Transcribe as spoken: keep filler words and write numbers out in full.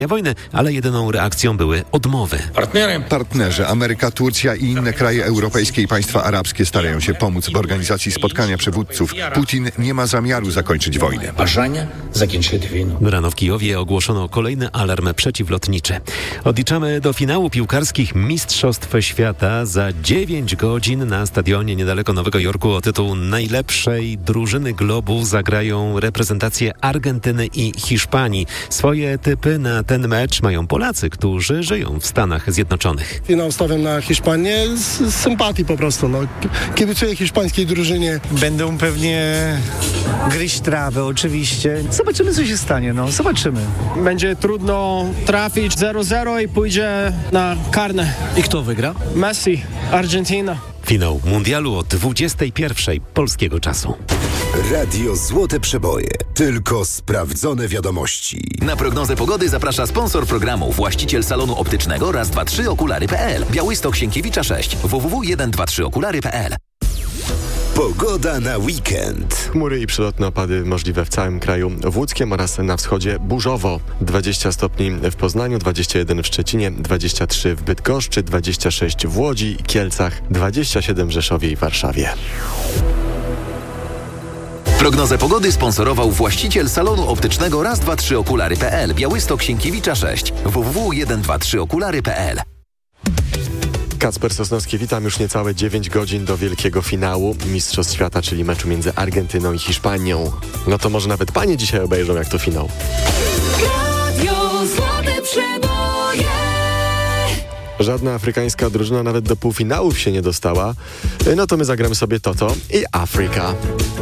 wojny, ale jedyną reakcją były odmowy. Partnerzy Ameryka, Turcja i inne kraje europejskie i państwa arabskie starają się pomóc w organizacji spotkania przywódców. Putin nie ma zamiaru zakończyć wojny. Rano w Kijowie ogłoszono kolejny alarm przeciwlotniczy. Odliczamy do finału piłkarskich Mistrzostw Świata. Za dziewięć godzin na stadionie niedaleko Nowego Jorku o tytuł najlepszej drużyny globu zagrają reprezentacje Argentyny i Hiszpanii. Swoje typy na ten mecz mają Polacy, którzy żyją w Stanach Zjednoczonych. Finał stawiam na Hiszpanię z, z sympatii po prostu. No. Kibicuję hiszpańskiej drużynie. Będą pewnie gryźć trawę, oczywiście. Zobaczymy, co się stanie, no. Zobaczymy. Będzie trudno trafić zero zero i pójdzie na karne. I kto wygra? Messi, Argentyna. Finał mundialu o dwudziestej pierwszej polskiego czasu. Radio Złote Przeboje. Tylko sprawdzone wiadomości. Na prognozę pogody zaprasza sponsor programu, właściciel salonu optycznego raz dwa trzy okulary kropka p l. Białystok Sienkiewicza sześć. w w w kropka jeden dwa trzy okulary kropka p l. Pogoda na weekend. Chmury i przelotne opady możliwe w całym kraju. W Łódzkiem oraz na wschodzie burzowo. dwadzieścia stopni w Poznaniu, dwadzieścia jeden w Szczecinie, dwadzieścia trzy w Bydgoszczy, dwadzieścia sześć w Łodzi i Kielcach, dwadzieścia siedem w Rzeszowie i Warszawie. Prognozę pogody sponsorował właściciel salonu optycznego raz dwa trzy okulary kropka p l. Białystok Sienkiewicza sześć. w w w kropka jeden dwa trzy okulary kropka p l. Kacper Sosnowski, witam. Już niecałe dziewięć godzin do wielkiego finału Mistrzostw Świata, czyli meczu między Argentyną i Hiszpanią. No to może nawet panie dzisiaj obejrzą, jak to finał. Radio Złote Przeboje. Żadna afrykańska drużyna nawet do półfinałów się nie dostała. No to my zagramy sobie Toto i Afryka.